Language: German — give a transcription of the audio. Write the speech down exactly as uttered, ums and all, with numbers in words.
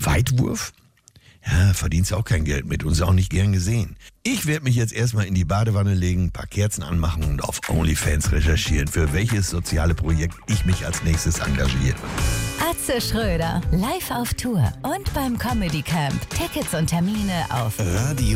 Weitwurf? Ja, verdienst auch kein Geld mit und ist auch nicht gern gesehen. Ich werde mich jetzt erstmal in die Badewanne legen, ein paar Kerzen anmachen und auf OnlyFans recherchieren, für welches soziale Projekt ich mich als nächstes engagiere. Atze Schröder, live auf Tour und beim Comedy Camp. Tickets und Termine auf Radio